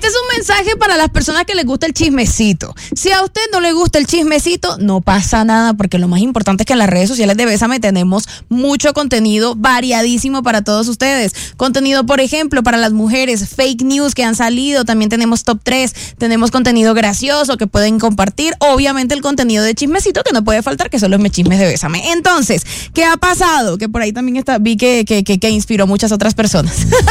Este es un mensaje para las personas que les gusta el chismecito. Si a usted no le gusta el chismecito, no pasa nada, porque lo más importante es que en las redes sociales de Bésame tenemos mucho contenido variadísimo para todos ustedes. Contenido, por ejemplo, para las mujeres, fake news que han salido, también tenemos top 3, tenemos contenido gracioso que pueden compartir, obviamente el contenido de chismecito que no puede faltar, que son los chismes de Bésame. Entonces, ¿qué ha pasado? Que por ahí también vi que inspiró muchas otras personas.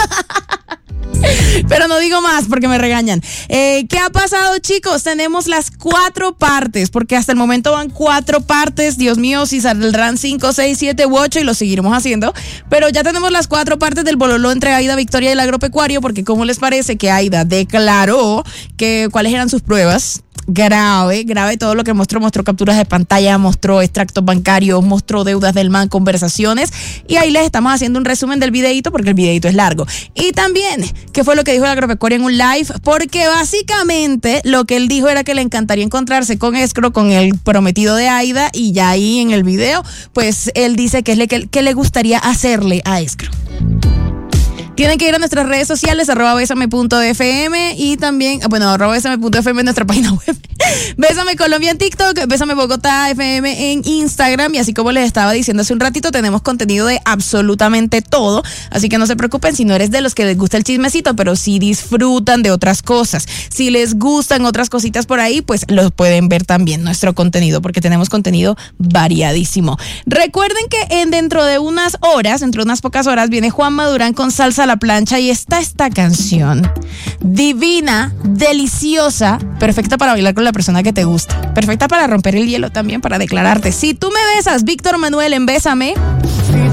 Pero no digo más porque me regañan. ¿Qué ha pasado, chicos? Tenemos las 4 partes, porque hasta el momento van 4 partes. Dios mío, si saldrán 5, 6, 7 u 8 y lo seguiremos haciendo. Pero ya tenemos las 4 partes del bololó entre Aida, Victoria y el agropecuario, porque ¿cómo les parece que Aida declaró que cuáles eran sus pruebas? Grave todo lo que mostró capturas de pantalla, mostró extractos bancarios, mostró deudas del MAN, conversaciones, y ahí les estamos haciendo un resumen del videito porque el videito es largo. Y también, ¿qué fue lo que dijo el agropecuario en un live? Porque básicamente lo que él dijo era que le encantaría encontrarse con Escro, con el prometido de Aida, y ya ahí en el video, pues él dice que le gustaría hacerle a Escro. Tienen que ir a nuestras redes sociales, @besame.fm, y también, @besame.fm en nuestra página web. Bésame Colombia en TikTok, Bésame Bogotá FM en Instagram, y así como les estaba diciendo hace un ratito, tenemos contenido de absolutamente todo, así que no se preocupen si no eres de los que les gusta el chismecito, pero si disfrutan de otras cosas, si les gustan otras cositas por ahí, pues los pueden ver también nuestro contenido, porque tenemos contenido variadísimo. Recuerden que dentro de unas pocas horas, viene Juan Madurán con Salsa a la Plancha, y está esta canción divina, deliciosa, perfecta para bailar con la persona que te gusta, perfecta para romper el hielo también, para declararte. Si tú me besas, Víctor Manuel en Bésame.